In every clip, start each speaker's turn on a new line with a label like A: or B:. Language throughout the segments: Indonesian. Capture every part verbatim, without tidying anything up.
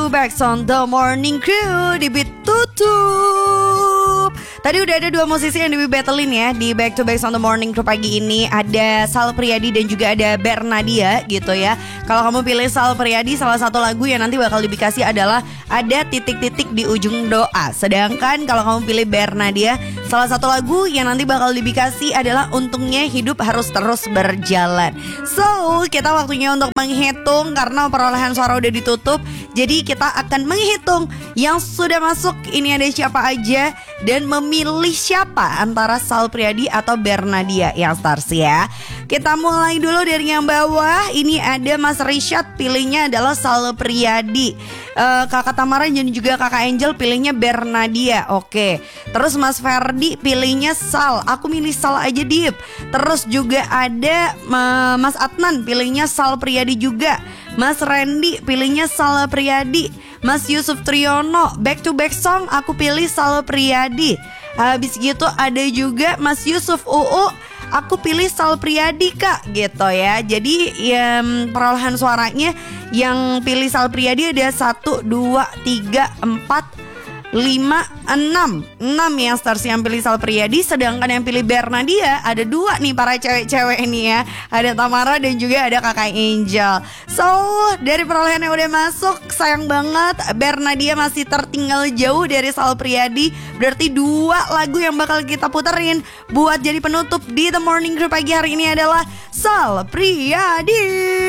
A: to back on the morning crew di Beat Tutup. Tadi udah ada dua musisi yang di battlein ya di Back to Back on the Morning Crew pagi ini. Ada Sal Priadi dan juga ada Bernadia gitu ya. Kalau kamu pilih Sal Priadi, salah satu lagu yang nanti bakal dikasih adalah ada titik-titik di ujung doa. Sedangkan kalau kamu pilih Bernadia, salah satu lagu yang nanti bakal dikasih adalah untungnya hidup harus terus berjalan. So, kita waktunya untuk menghitung karena perolehan suara udah ditutup. Jadi kita akan menghitung yang sudah masuk ini ada siapa aja dan memilih siapa antara Sal Priadi atau Bernadia yang stars ya. Kita mulai dulu dari yang bawah. Ini ada Mas Rishad, pilihnya adalah Sal Priadi. uh, Kakak Tamara dan juga Kakak Angel pilihnya Bernadia. Oke. Terus Mas Ferdi pilihnya Sal. Aku milih Sal aja Dip. Terus juga ada uh, Mas Adnan pilihnya Sal Priadi juga. Mas Randy pilihnya Sal Priadi. Mas Yusuf Triyono back to back song aku pilih Sal Priadi. Habis gitu ada juga Mas Yusuf Uu, aku pilih Sal Priadi kak gitu ya. Jadi ya, perolehan suaranya yang pilih Sal Priadi ada satu, dua, tiga, empat, lima, enam enam yang stars yang pilih Sal Priadi. Sedangkan yang pilih Bernadia ada dua nih para cewek-cewek ini ya. Ada Tamara dan juga ada Kakak Angel. So dari perolehan yang udah masuk, sayang banget Bernadia masih tertinggal jauh dari Sal Priadi. Berarti dua lagu yang bakal kita puterin buat jadi penutup di The Morning Crew pagi hari ini adalah Sal Priadi.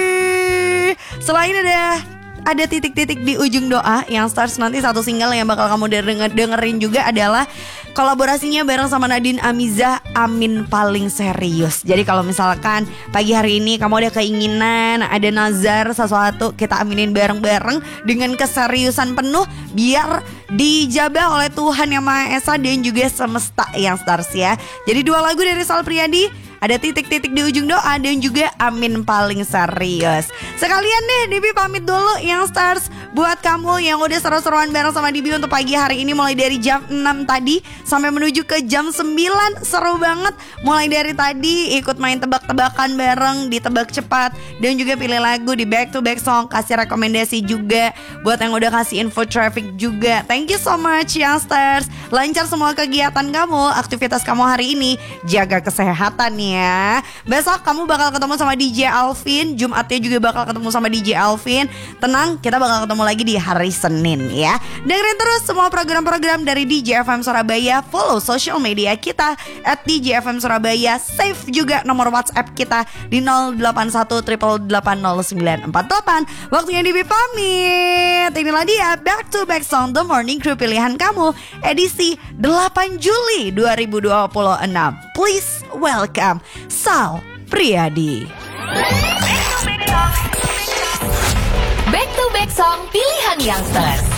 A: Selain ada Ada titik-titik di ujung doa yang stars nanti satu single yang bakal kamu denger, dengerin juga adalah kolaborasinya bareng sama Nadine Amizah, Amin Paling Serius. Jadi kalau misalkan pagi hari ini kamu ada keinginan, ada nazar sesuatu, kita aminin bareng-bareng dengan keseriusan penuh biar dijabah oleh Tuhan Yang Maha Esa dan juga semesta yang stars ya. Jadi dua lagu dari Sal Priadi, ada titik-titik di ujung doa dan juga Amin Paling Serius. Sekalian deh Dibi pamit dulu yang stars. Buat kamu yang udah seru-seruan bareng sama Dibi untuk pagi hari ini mulai dari jam enam tadi sampai menuju ke jam sembilan. Seru banget. Mulai dari tadi ikut main tebak-tebakan bareng, ditebak cepat dan juga pilih lagu di back to back song. Kasih rekomendasi juga buat yang udah kasih info traffic juga. Thank you so much yang stars. Lancar semua kegiatan kamu, aktivitas kamu hari ini. Jaga kesehatan nih ya. Besok kamu bakal ketemu sama D J Alvin. Jumatnya juga bakal ketemu sama D J Alvin. Tenang, kita bakal ketemu lagi di hari Senin ya. Dengerin terus semua program-program dari D J F M Surabaya. Follow social media kita at D J F M Surabaya. Save juga nomor WhatsApp kita di nol delapan satu delapan delapan nol sembilan empat delapan. Waktunya Dibi pamit. Inilah dia Back to Back Song The Morning Crew pilihan kamu edisi delapan Juli dua ribu dua puluh enam. Please welcome Sal Priadi.
B: Back to back song pilihan Youngsters.